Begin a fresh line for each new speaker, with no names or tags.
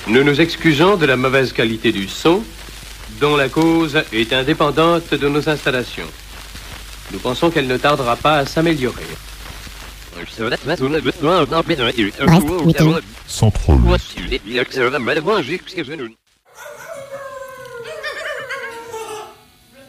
Nous nous excusons de la mauvaise qualité du son, dont la cause est indépendante de nos installations. Nous pensons qu'elle ne tardera pas à s'améliorer.
Sans troll.